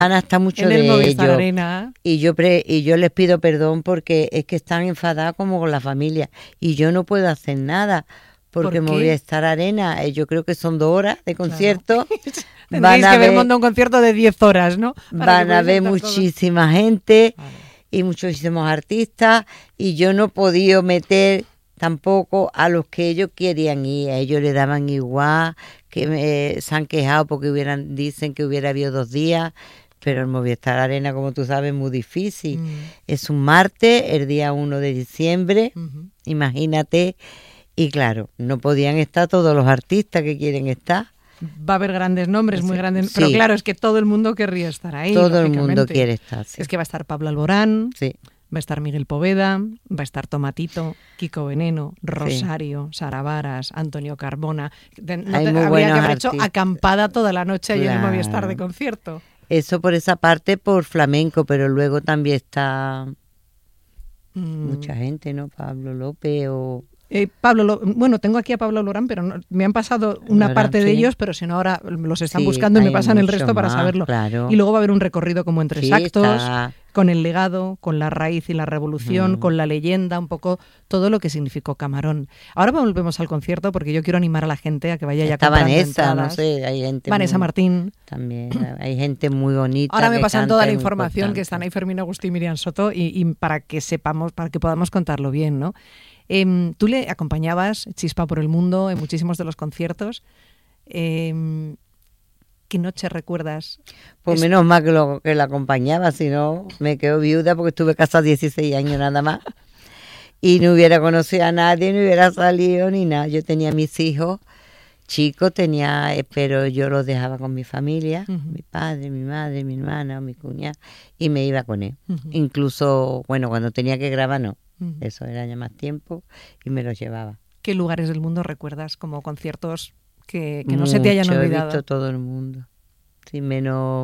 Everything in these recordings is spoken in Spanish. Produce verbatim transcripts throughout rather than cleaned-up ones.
Ana está mucho en el de Movistar ello. Arena. Y yo, pre, y yo les pido perdón porque es que están enfadadas como con la familia. Y yo no puedo hacer nada porque ¿Por qué? Movistar Arena, eh, yo creo que son dos horas de concierto. Tendréis Van a que ver ver, montar un concierto de diez horas, ¿no? Para que van a podáis ver estar todos. muchísima gente Vale. y muchísimos artistas. Y yo no he podido meter tampoco a los que ellos querían ir. A ellos le daban igual, que me, se han quejado porque hubieran dicen que hubiera habido dos días. Pero el Movistar Arena, como tú sabes, es muy difícil. Mm. Es un martes, el día uno de diciembre, Uh-huh. imagínate. Y claro, no podían estar todos los artistas que quieren estar. Va a haber grandes nombres, muy Sí, grandes. sí. Pero claro, es que todo el mundo querría estar ahí. Todo el mundo lógicamente. quiere estar. Sí. Es que va a estar Pablo Alborán, Sí. va a estar Miguel Poveda, va a estar Tomatito, Kiko Veneno, Rosario, Sara Varas, Antonio Carbona. De- no Hay te- muy habría buenos que haber hecho artistas. acampada toda la noche allí en el Claro. Movistar de concierto. Eso por esa parte, por flamenco, pero luego también está Mm. mucha gente, ¿no? Pablo López o... Eh, Pablo, Lo- bueno, tengo aquí a Pablo Lorán, pero no- me han pasado una Lorán, parte de sí. ellos, pero si no ahora los están Sí, buscando y me hay pasan el muchos resto para más, saberlo. claro. Y luego va a haber un recorrido como en tres Sí, actos, está- con el legado, con la raíz y la revolución, Mm. con la leyenda, un poco todo lo que significó Camarón. Ahora volvemos al concierto porque yo quiero animar a la gente a que vaya ya Está comprando Vanessa, no entradas. sé, hay gente Vanessa muy- Martín. También, hay gente muy bonita. Ahora me que pasan canta, toda la es muy información que importante. están ahí Fermín Agustí y Miriam Soto y, y para que sepamos, para que podamos contarlo bien, ¿no? Em, tú le acompañabas, Chispa por el Mundo, en muchísimos de los conciertos. Em, ¿Qué noche recuerdas? Pues Es- menos mal que, lo, que la acompañaba, si no me quedo viuda porque estuve casada dieciséis años nada más. Y no hubiera conocido a nadie, no hubiera salido ni nada. Yo tenía mis hijos chicos, tenía, eh, pero yo los dejaba con mi familia, Ujú. mi padre, mi madre, mi hermana, mi cuñada, y me iba con él. Ujú. Incluso, bueno, cuando tenía que grabar, no. Ujú. Eso era ya más tiempo y me los llevaba. ¿Qué lugares del mundo recuerdas como conciertos que, que no se te hayan Mucho, olvidado? He visto todo el mundo. Sí, menos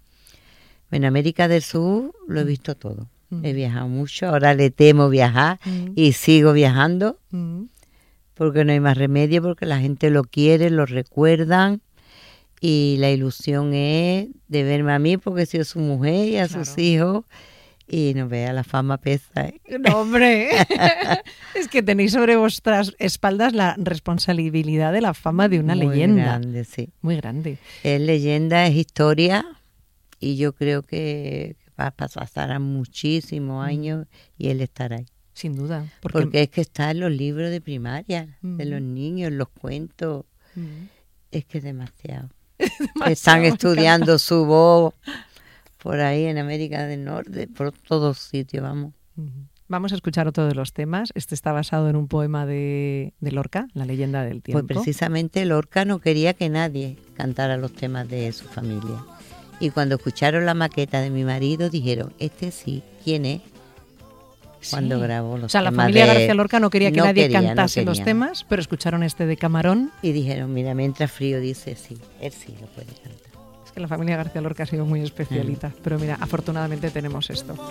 en América del Sur lo he visto todo. Mm. He viajado mucho, ahora le temo viajar Mm. y sigo viajando Mm. porque no hay más remedio, porque la gente lo quiere, lo recuerdan y la ilusión es de verme a mí porque soy su mujer y a Claro. sus hijos y no vea la fama pesa. ¿eh? No, hombre, es que tenéis sobre vuestras espaldas la responsabilidad de la fama de una Muy leyenda. grande, sí. Muy grande. Es leyenda, es historia y yo creo que va a pasar muchísimos años y él estará ahí. Sin duda. Porque, Porque es que está en los libros de primaria, de Mm. los niños, los cuentos. Mm. Es que es demasiado. Demasiado, Están me estudiando su voz por ahí en América del Norte, por todos sitios, vamos. Ujú. Vamos a escuchar otro de los temas. Este está basado en un poema de, de Lorca, La leyenda del tiempo. Pues precisamente Lorca no quería que nadie cantara los temas de su familia. Y cuando escucharon la maqueta de mi marido, dijeron, este sí, ¿quién es? Cuando Sí. grabó los O sea, la temas familia de- García Lorca no quería que No nadie quería, no cantase los quería. temas, pero escucharon este de Camarón. Y dijeron, mira, me entra frío, dice, sí, él sí lo puede cantar. Es que la familia García Lorca ha sido muy especialita. Pero mira, afortunadamente tenemos esto.